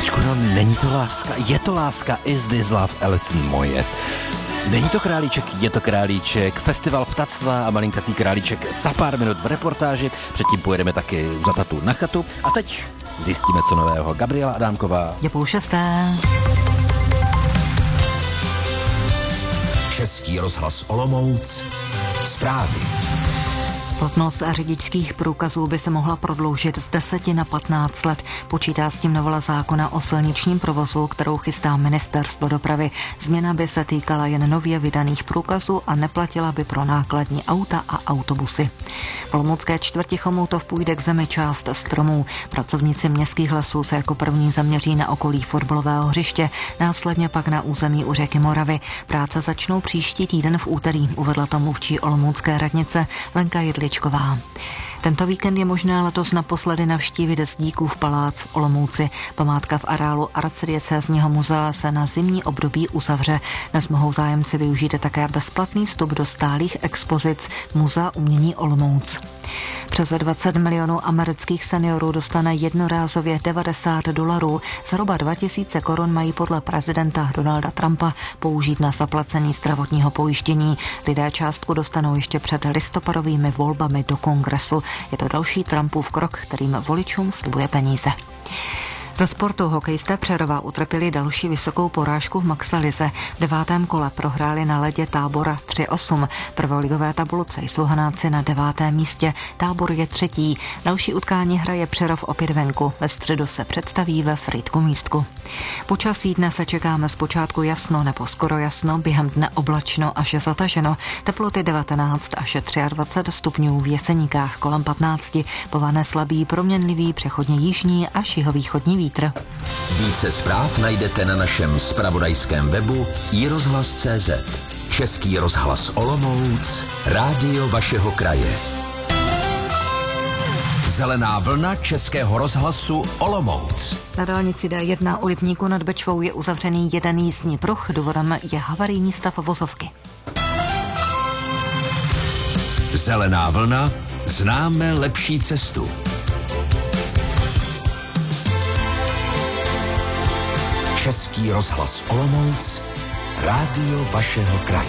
Vašku, no není to láska, je to láska, is this love, Alison Moyet. Není to králíček, je to králíček, festival ptactva a malinkatý králíček za pár minut v reportáži, předtím pojedeme taky za tatu na chatu a teď zjistíme, co nového. Gabriela Adámková. Je 5:30. Český rozhlas Olomouc. Zprávy. Platnost řidičských průkazů by se mohla prodloužit z 10 na 15 let. Počítá s tím novela zákona o silničním provozu, kterou chystá Ministerstvo dopravy. Změna by se týkala jen nově vydaných průkazů a neplatila by pro nákladní auta a autobusy. V olomoucké čtvrti Chomoutov půjde k zemi část stromů. Pracovníci městských lesů se jako první zaměří na okolí fotbalového hřiště, následně pak na území u řeky Moravy. Práce začnou příští týden v úterý, uvedla to mluvčí olomoucké radnice Lenka Jedličková. Tento víkend je možné letos naposledy navštívit Zdíkův palác v Olomouci. Památka v areálu Arcidiecézního muzea se na zimní období uzavře. Dnes mohou zájemci využít také bezplatný vstup do stálých expozic Muzea umění Olomouc. Přes 20 milionů amerických seniorů dostane jednorázově $90. Zhruba 2000 korun mají podle prezidenta Donalda Trumpa použít na zaplacení zdravotního pojištění. Lidé částku dostanou ještě před listopadovými volbami do kongresu. Je to další Trumpův krok, kterým voličům slibuje peníze. Ze sportu hokejisté Přerova utrpěli další vysokou porážku v Maxalize. V 9. kole prohráli na ledě Tábora 3-8. Prvoligové tabulce jsou Hanáci na 9. místě, Tábor je 3. Další utkání hraje Přerov opět venku. Ve středu se představí ve Frýdku Místku. Počasí dne se čekáme zpočátku jasno nebo skoro jasno, během dne oblačno až zataženo. Teploty 19 až 23 stupňů, v Jeseníkách kolem 15, povane slabý, proměnlivý, přechodně jižní až jihovýchodní vítr. Více zpráv najdete na našem zpravodajském webu iRozhlas.cz. Český rozhlas Olomouc, rádio vašeho kraje. Zelená vlna Českého rozhlasu Olomouc. Na dálnici D1 u Lipníku nad Bečvou je uzavřený jeden jízdní pruh, důvodem je havarijní stav vozovky. Zelená vlna, známe lepší cestu. Český rozhlas Olomouc, rádio vašeho kraje.